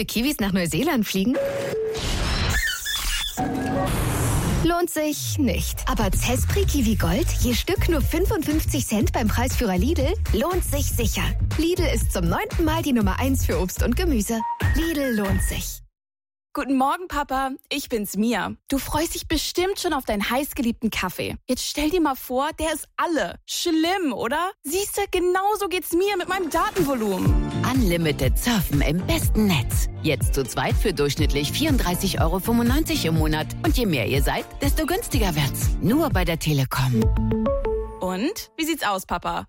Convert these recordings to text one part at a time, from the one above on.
für Kiwis nach Neuseeland fliegen? Lohnt sich nicht. Aber Zespri Kiwi Gold, je Stück nur 55 Cent beim Preisführer Lidl, lohnt sich sicher. Lidl ist zum 9. Mal die Nummer 1 für Obst und Gemüse. Lidl lohnt sich. Guten Morgen, Papa. Ich bin's, Mia. Du freust dich bestimmt schon auf deinen heißgeliebten Kaffee. Jetzt stell dir mal vor, der ist alle. Schlimm, oder? Siehst du, genauso geht's mir mit meinem Datenvolumen. Unlimited surfen im besten Netz. Jetzt zu zweit für durchschnittlich 34,95 € im Monat. Und je mehr ihr seid, desto günstiger wird's. Nur bei der Telekom. Und? Wie sieht's aus, Papa?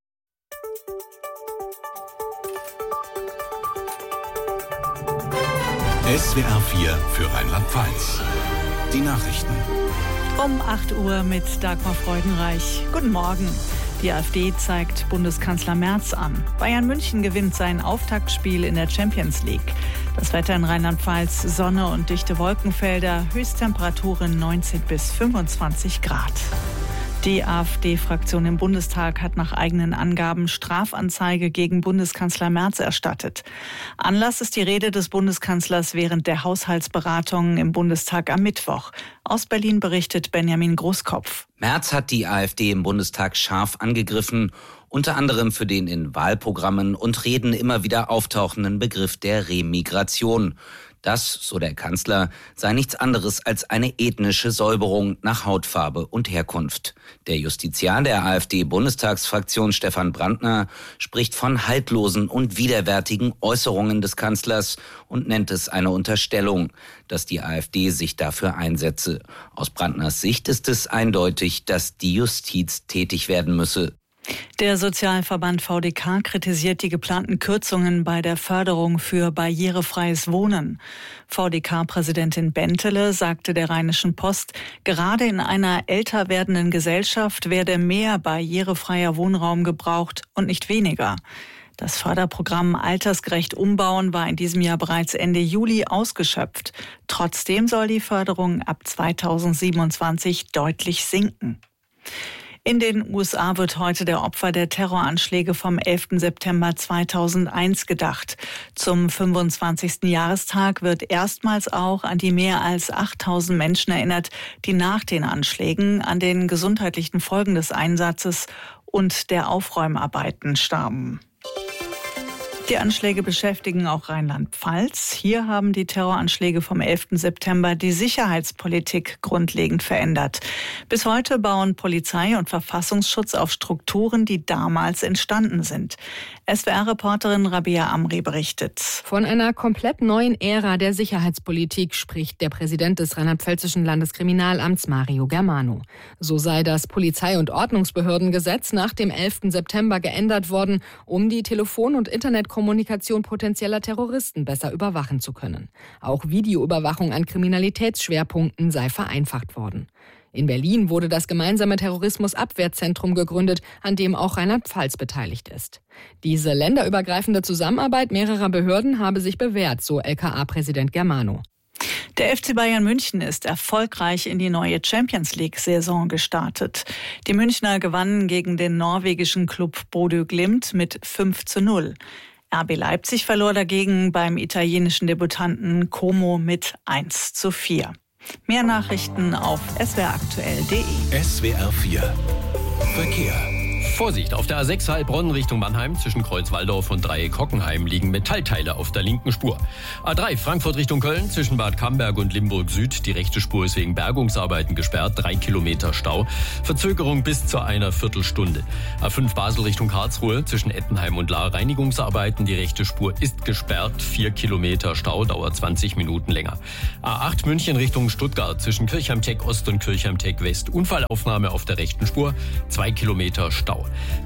SWR 4 für Rheinland-Pfalz. Die Nachrichten. Um 8 Uhr mit Dagmar Freudenreich. Guten Morgen. Die AfD zeigt Bundeskanzler Merz an. Bayern München gewinnt sein Auftaktspiel in der Champions League. Das Wetter in Rheinland-Pfalz, Sonne und dichte Wolkenfelder, Höchsttemperaturen 19 bis 25 Grad. Die AfD-Fraktion im Bundestag hat nach eigenen Angaben Strafanzeige gegen Bundeskanzler Merz erstattet. Anlass ist die Rede des Bundeskanzlers während der Haushaltsberatungen im Bundestag am Mittwoch. Aus Berlin berichtet Benjamin Großkopf. Merz hat die AfD im Bundestag scharf angegriffen, unter anderem für den in Wahlprogrammen und Reden immer wieder auftauchenden Begriff der Remigration. Das, so der Kanzler, sei nichts anderes als eine ethnische Säuberung nach Hautfarbe und Herkunft. Der Justiziar der AfD-Bundestagsfraktion Stefan Brandner spricht von haltlosen und widerwärtigen Äußerungen des Kanzlers und nennt es eine Unterstellung, dass die AfD sich dafür einsetze. Aus Brandners Sicht ist es eindeutig, dass die Justiz tätig werden müsse. Der Sozialverband VDK kritisiert die geplanten Kürzungen bei der Förderung für barrierefreies Wohnen. VDK-Präsidentin Bentele sagte der Rheinischen Post, gerade in einer älter werdenden Gesellschaft werde mehr barrierefreier Wohnraum gebraucht und nicht weniger. Das Förderprogramm Altersgerecht umbauen war in diesem Jahr bereits Ende Juli ausgeschöpft. Trotzdem soll die Förderung ab 2027 deutlich sinken. In den USA wird heute der Opfer der Terroranschläge vom 11. September 2001 gedacht. Zum 25. Jahrestag wird erstmals auch an die mehr als 8.000 Menschen erinnert, die nach den Anschlägen an den gesundheitlichen Folgen des Einsatzes und der Aufräumarbeiten starben. Die Anschläge beschäftigen auch Rheinland-Pfalz. Hier haben die Terroranschläge vom 11. September die Sicherheitspolitik grundlegend verändert. Bis heute bauen Polizei und Verfassungsschutz auf Strukturen, die damals entstanden sind. SWR-Reporterin Rabea Amri berichtet. Von einer komplett neuen Ära der Sicherheitspolitik spricht der Präsident des Rheinland-Pfälzischen Landeskriminalamts Mario Germano. So sei das Polizei- und Ordnungsbehördengesetz nach dem 11. September geändert worden, um die Telefon- und Internetkommunikation potenzieller Terroristen besser überwachen zu können. Auch Videoüberwachung an Kriminalitätsschwerpunkten sei vereinfacht worden. In Berlin wurde das gemeinsame Terrorismusabwehrzentrum gegründet, an dem auch Rheinland-Pfalz beteiligt ist. Diese länderübergreifende Zusammenarbeit mehrerer Behörden habe sich bewährt, so LKA-Präsident Germano. Der FC Bayern München ist erfolgreich in die neue Champions-League-Saison gestartet. Die Münchner gewannen gegen den norwegischen Klub Bodø Glimt mit 5:0. RB Leipzig verlor dagegen beim italienischen Debütanten Como mit 1:4. Mehr Nachrichten auf swraktuell.de. SWR 4 Verkehr. Vorsicht, auf der A6 Heilbronn Richtung Mannheim zwischen Kreuz-Waldorf und Dreieck-Hockenheim liegen Metallteile auf der linken Spur. A3 Frankfurt Richtung Köln zwischen Bad Camberg und Limburg Süd. Die rechte Spur ist wegen Bergungsarbeiten gesperrt. 3 Kilometer Stau. Verzögerung bis zu einer Viertelstunde. A5 Basel Richtung Karlsruhe zwischen Ettenheim und Lahr Reinigungsarbeiten. Die rechte Spur ist gesperrt. 4 Kilometer Stau, dauert 20 Minuten länger. A8 München Richtung Stuttgart zwischen Kirchheim-Teck Ost und Kirchheim-Teck West. Unfallaufnahme auf der rechten Spur. 2 Kilometer Stau.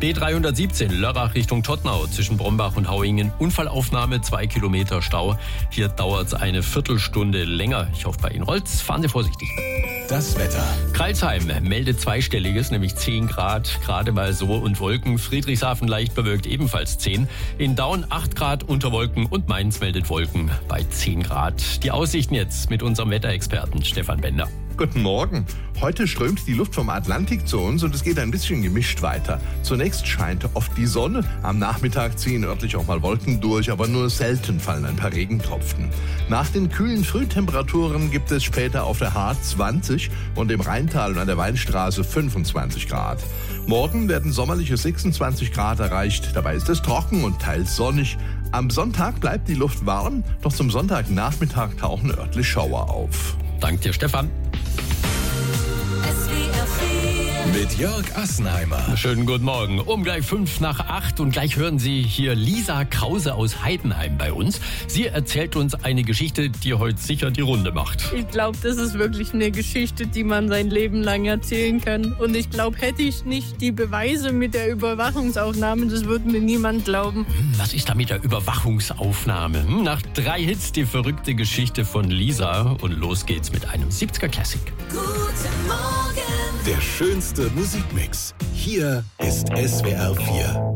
B317 Lörrach Richtung Todtnau zwischen Brombach und Hauingen. Unfallaufnahme, 2 Kilometer Stau. Hier dauert es eine Viertelstunde länger. Ich hoffe, bei Ihnen rollt's. Fahren Sie vorsichtig. Das Wetter. Kreilsheim meldet zweistelliges, nämlich 10 Grad, gerade mal so und Wolken. Friedrichshafen leicht bewölkt, ebenfalls 10. In Daun 8 Grad unter Wolken und Mainz meldet Wolken bei 10 Grad. Die Aussichten jetzt mit unserem Wetterexperten Stefan Bender. Guten Morgen. Heute strömt die Luft vom Atlantik zu uns und es geht ein bisschen gemischt weiter. Zunächst scheint oft die Sonne. Am Nachmittag ziehen örtlich auch mal Wolken durch, aber nur selten fallen ein paar Regentropfen. Nach den kühlen Frühtemperaturen gibt es später auf der Hart 20 und im Rheintal und an der Weinstraße 25 Grad. Morgen werden sommerliche 26 Grad erreicht. Dabei ist es trocken und teils sonnig. Am Sonntag bleibt die Luft warm, doch zum Sonntagnachmittag tauchen örtlich Schauer auf. Dank dir, Stefan. Mit Jörg Assenheimer. Schönen guten Morgen. Um gleich 7:55 und gleich hören Sie hier Lisa Krause aus Heidenheim bei uns. Sie erzählt uns eine Geschichte, die heute sicher die Runde macht. Ich glaube, das ist wirklich eine Geschichte, die man sein Leben lang erzählen kann. Und ich glaube, hätte ich nicht die Beweise mit der Überwachungsaufnahme, das würde mir niemand glauben. Was ist da mit der Überwachungsaufnahme? Nach 3 Hits die verrückte Geschichte von Lisa. Und los geht's mit einem 70er Classic. Der schönste Musikmix. Hier ist SWR 4.